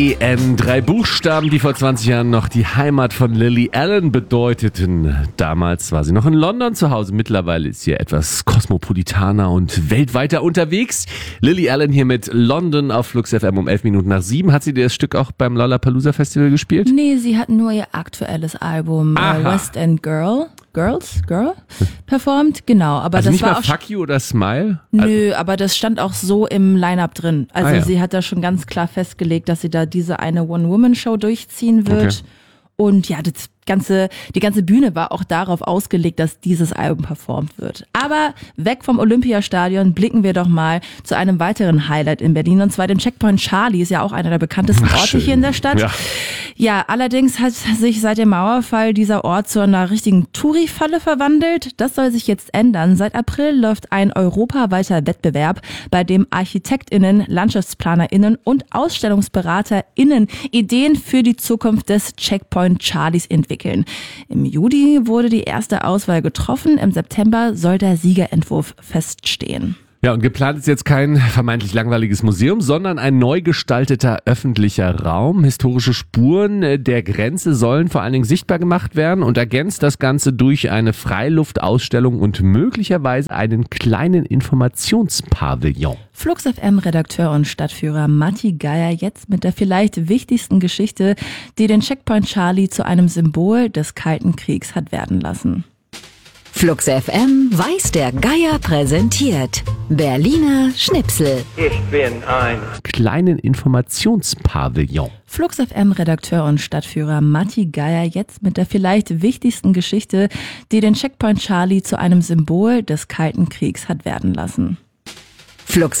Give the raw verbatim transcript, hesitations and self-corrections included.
E N, drei Buchstaben, die vor zwanzig Jahren noch die Heimat von Lily Allen bedeuteten. Damals war sie noch in London zu Hause, mittlerweile ist sie etwas kosmopolitaner und weltweiter unterwegs. Lily Allen hier mit London auf Flux F M um elf Minuten nach sieben. Hat sie das Stück auch beim Lollapalooza Festival gespielt? Nee, sie hat nur ihr aktuelles Album äh, West End Girl. Girls, Girl, performt, genau. Aber also das nicht war mal auch Fuck You oder Smile? Nö, aber das stand auch so im Line-Up drin. Also Ah, ja. sie hat da schon ganz klar festgelegt, dass sie da diese eine One-Woman-Show durchziehen wird. Okay. Und ja, das ganze, die ganze Bühne war auch darauf ausgelegt, dass dieses Album performt wird. Aber weg vom Olympiastadion blicken wir doch mal zu einem weiteren Highlight in Berlin, und zwar dem Checkpoint Charlie, ist ja auch einer der bekanntesten Ach, Orte schön. hier in der Stadt. Ja. Ja, allerdings hat sich seit dem Mauerfall dieser Ort zu einer richtigen Touri-Falle verwandelt. Das soll sich jetzt ändern. Seit April läuft ein europaweiter Wettbewerb, bei dem ArchitektInnen, LandschaftsplanerInnen und AusstellungsberaterInnen Ideen für die Zukunft des Checkpoint Charlies entwickeln. Im Juli wurde die erste Auswahl getroffen. Im September soll der Siegerentwurf feststehen. Ja, und geplant ist jetzt kein vermeintlich langweiliges Museum, sondern ein neu gestalteter öffentlicher Raum. Historische Spuren der Grenze sollen vor allen Dingen sichtbar gemacht werden und ergänzt das Ganze durch eine Freiluftausstellung und möglicherweise einen kleinen Informationspavillon. Flux F M-Redakteur und Stadtführer Matti Geier jetzt mit der vielleicht wichtigsten Geschichte, die den Checkpoint Charlie zu einem Symbol des Kalten Kriegs hat werden lassen. Flux F M weiß der Geier präsentiert. Berliner Schnipsel. Ich bin ein Kleinen Informationspavillon. Flux F M-Redakteur und Stadtführer Matti Geier jetzt mit der vielleicht wichtigsten Geschichte, die den Checkpoint Charlie zu einem Symbol des Kalten Kriegs hat werden lassen. Flux